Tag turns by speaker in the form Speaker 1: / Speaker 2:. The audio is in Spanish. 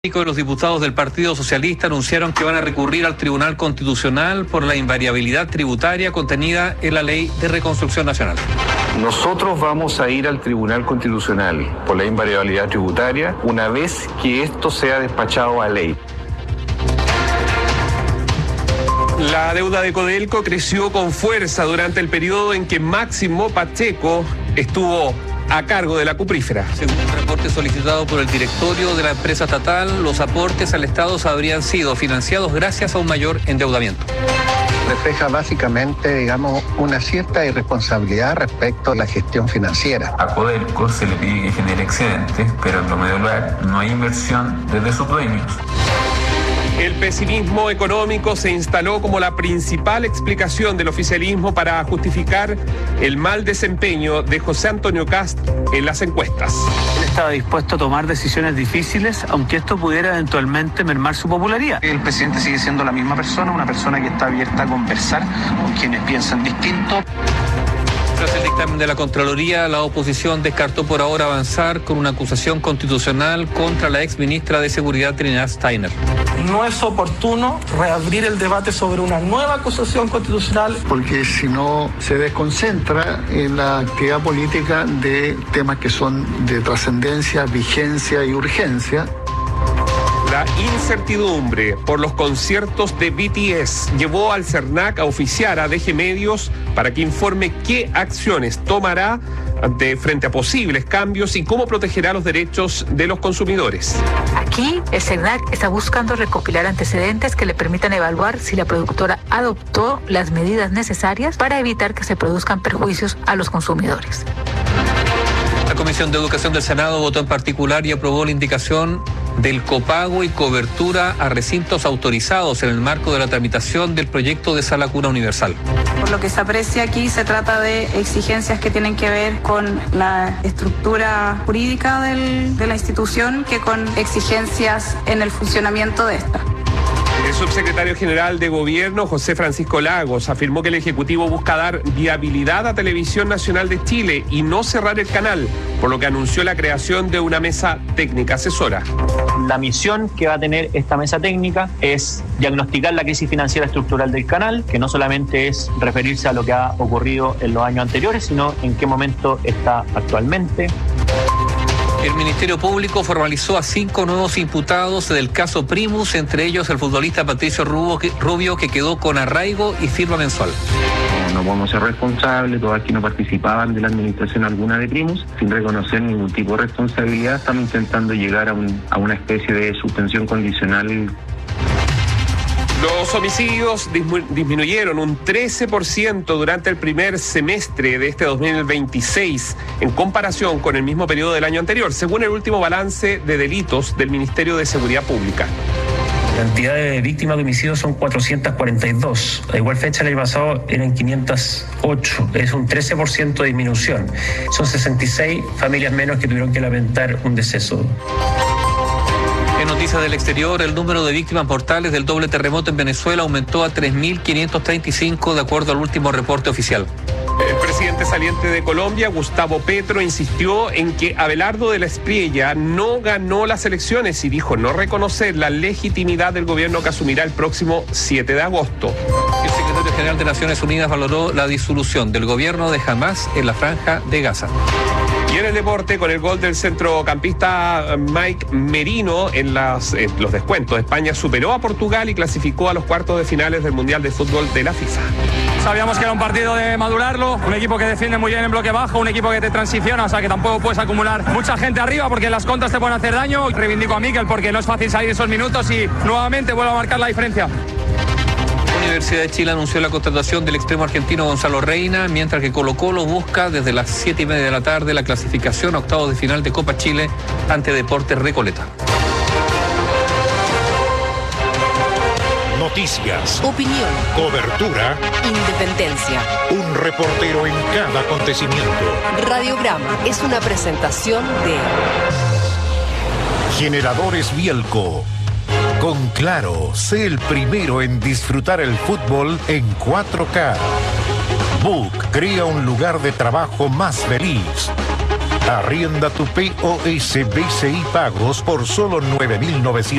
Speaker 1: Los diputados del Partido Socialista anunciaron que van a recurrir al Tribunal Constitucional por la invariabilidad tributaria contenida en la Ley de Reconstrucción Nacional.
Speaker 2: Nosotros vamos a ir al Tribunal Constitucional por la invariabilidad tributaria una vez que esto sea despachado a ley.
Speaker 3: La deuda de Codelco creció con fuerza durante el periodo en que Máximo Pacheco estuvo a cargo de la cuprífera.
Speaker 1: Según un reporte solicitado por el directorio de la empresa estatal, los aportes al Estado habrían sido financiados gracias a un mayor endeudamiento.
Speaker 4: Refleja básicamente, digamos, una cierta irresponsabilidad respecto a la gestión financiera.
Speaker 5: A Codelco se le pide que genere excedentes, pero en lo medular no hay inversión desde sus dueños.
Speaker 3: El pesimismo económico se instaló como la principal explicación del oficialismo para justificar el mal desempeño de José Antonio Kast en las encuestas.
Speaker 6: Él estaba dispuesto a tomar decisiones difíciles, aunque esto pudiera eventualmente mermar su popularidad.
Speaker 7: El presidente sigue siendo la misma persona, una persona que está abierta a conversar con quienes piensan distinto.
Speaker 1: Tras el dictamen de la Contraloría, la oposición descartó por ahora avanzar con una acusación constitucional contra la exministra de Seguridad Trinidad Steiner.
Speaker 8: No es oportuno reabrir el debate sobre una nueva acusación constitucional.
Speaker 4: Porque si no se desconcentra en la actividad política de temas que son de trascendencia, vigencia y urgencia.
Speaker 3: La incertidumbre por los conciertos de BTS llevó al CERNAC a oficiar a DG Medios para que informe qué acciones tomará frente a posibles cambios y cómo protegerá los derechos de los consumidores.
Speaker 9: Aquí, el CERNAC está buscando recopilar antecedentes que le permitan evaluar si la productora adoptó las medidas necesarias para evitar que se produzcan perjuicios a los consumidores.
Speaker 1: La Comisión de Educación del Senado votó en particular y aprobó la indicación del copago y cobertura a recintos autorizados en el marco de la tramitación del proyecto de sala cuna universal.
Speaker 10: Por lo que se aprecia aquí, se trata de exigencias que tienen que ver con la estructura jurídica de la institución que con exigencias en el funcionamiento de esta.
Speaker 3: El subsecretario general de Gobierno, José Francisco Lagos, afirmó que el Ejecutivo busca dar viabilidad a Televisión Nacional de Chile y no cerrar el canal, por lo que anunció la creación de una mesa técnica asesora.
Speaker 11: La misión que va a tener esta mesa técnica es diagnosticar la crisis financiera estructural del canal, que no solamente es referirse a lo que ha ocurrido en los años anteriores, sino en qué momento está actualmente.
Speaker 1: El Ministerio Público formalizó a 5 nuevos imputados del caso Primus, entre ellos el futbolista Patricio Rubio, que quedó con arraigo y firma mensual.
Speaker 12: No podemos ser responsables, todos aquí no participaban de la administración alguna de Primus, sin reconocer ningún tipo de responsabilidad. Estamos intentando llegar a una especie de suspensión condicional.
Speaker 3: Los homicidios disminuyeron un 13% durante el primer semestre de este 2026 en comparación con el mismo periodo del año anterior, según el último balance de delitos del Ministerio de Seguridad Pública.
Speaker 13: La cantidad de víctimas de homicidios son 442. A igual fecha el año pasado eran 508. Es un 13% de disminución. Son 66 familias menos que tuvieron que lamentar un deceso.
Speaker 1: En noticias del exterior, el número de víctimas mortales del doble terremoto en Venezuela aumentó a 3.535 de acuerdo al último reporte oficial.
Speaker 3: El presidente saliente de Colombia, Gustavo Petro, insistió en que Abelardo de la Espriella no ganó las elecciones y dijo no reconocer la legitimidad del gobierno que asumirá el próximo 7 de agosto.
Speaker 1: El secretario general de Naciones Unidas valoró la disolución del gobierno de Hamás en la Franja de Gaza.
Speaker 3: Y en el deporte, con el gol del centrocampista Mike Merino en los descuentos, España superó a Portugal y clasificó a los cuartos de finales del Mundial de Fútbol de la FIFA.
Speaker 14: Sabíamos que era un partido de madurarlo, un equipo que defiende muy bien en bloque bajo, un equipo que te transiciona, o sea que tampoco puedes acumular mucha gente arriba porque las contras te pueden hacer daño. Reivindico a Mikel porque no es fácil salir esos minutos y nuevamente vuelvo a marcar la diferencia.
Speaker 1: La Universidad de Chile anunció la contratación del extremo argentino Gonzalo Reina, mientras que Colo-Colo busca desde las 7:30 de la tarde la clasificación a octavos de final de Copa Chile ante Deportes Recoleta.
Speaker 15: Noticias,
Speaker 16: opinión,
Speaker 15: cobertura,
Speaker 16: independencia.
Speaker 15: Un reportero en cada acontecimiento.
Speaker 16: Radiograma es una presentación de
Speaker 15: Generadores Bielco. Con Claro, sé el primero en disfrutar el fútbol en 4K. Book crea un lugar de trabajo más feliz. Arrienda tu POS BCI Pagos por solo 9.900